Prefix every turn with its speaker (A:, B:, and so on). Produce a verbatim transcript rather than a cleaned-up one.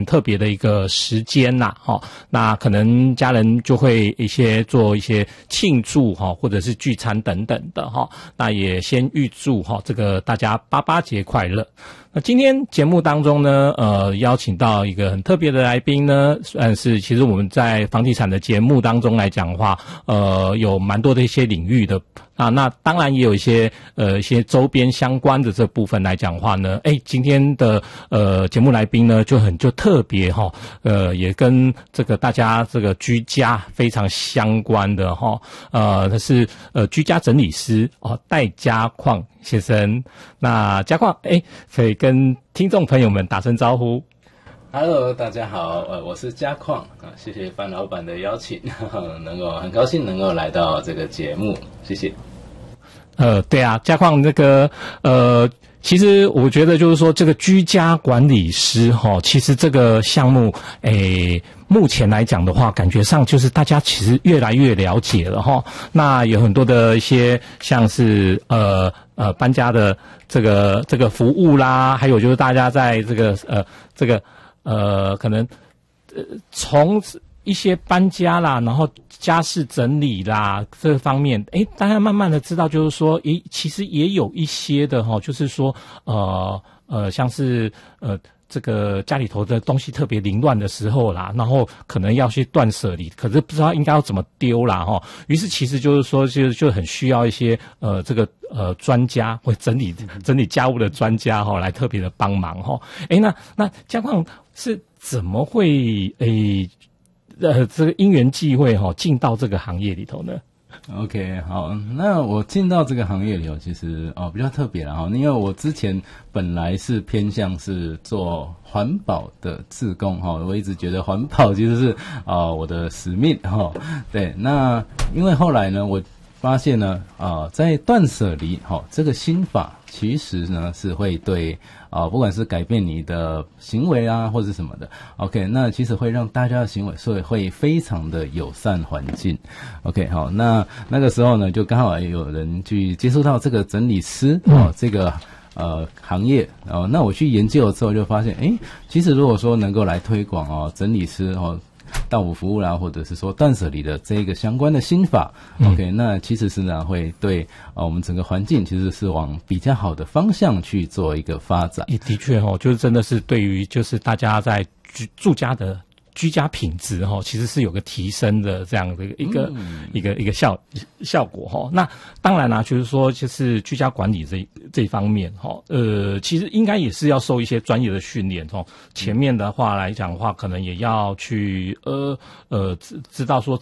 A: 特别的一个时间呐，哈，那可能家人就会一些做一些庆祝哈，或者是聚餐等等的哈，那也先预祝哈这个大家八八节快乐。那今天节目当中呢，呃，邀请到一个很特别的来宾呢，算是其实我们在房地产的节目当中来讲的话，呃，有蛮多的一些领域的啊，那当然也有一些呃一些周边相关的这部分来讲的话呢，哎，今天的呃节目来宾呢就很就特别哈，呃，也跟这个大家这个居家非常相关的哈，呃，他是呃居家整理师哦，戴家矿先生。那家矿哎，可以跟听众朋友们打声招呼。
B: Hello， 大家好，呃，我是家矿啊，谢谢范老板的邀请，呵呵能够很高兴能够来到这个节目，谢谢。
A: 呃，对啊，家矿这个呃。其实我觉得就是说这个居家管理师齁，其实这个项目诶目前来讲的话，感觉上就是大家其实越来越了解了齁。那有很多的一些像是呃呃搬家的这个这个服务啦，还有就是大家在这个呃这个呃可能呃从一些搬家啦，然后家事整理啦这方面，诶，大家慢慢的知道，就是说，诶，其实也有一些的哈，就是说，呃呃，像是呃这个家里头的东西特别凌乱的时候啦，然后可能要去断舍离，可是不知道应该要怎么丢啦哈。于是其实就是说，就就很需要一些呃这个呃专家或整理整理家务的专家哈，来特别的帮忙哈。诶，那那家矿是怎么会诶？呃，这个因缘际会哈，进到这个行业里头呢
B: ？OK， 好，那我进到这个行业里头，其实哦比较特别啦哈，因为我之前本来是偏向是做环保的志工哈，我一直觉得环保其实是啊、呃、我的使命哈。对，那因为后来呢，我发现呢，啊、呃，在断舍离哈这个心法，其实呢是会对啊、呃，不管是改变你的行为啊，或者什么的 ，OK， 那其实会让大家的行为所以会非常的友善环境 ，OK， 好，那那个时候呢，就刚好有人去接触到这个整理师哦、呃，这个呃行业哦、呃，那我去研究了之后就发现，诶，其实如果说能够来推广哦，整理师哦。到府服务啦，或者是说断舍离的这一个相关的心法、嗯、，OK， 那其实是呢会对呃我们整个环境其实是往比较好的方向去做一个发展。
A: 也的确哦，就是真的是对于就是大家在居住家的居家品质哈，其实是有个提升的这样的一个、嗯、一个一个效效果哈。那当然啦，就是说就是居家管理这这一方面哈，呃，其实应该也是要受一些专业的训练哈。前面的话来讲的话，可能也要去呃呃知知道说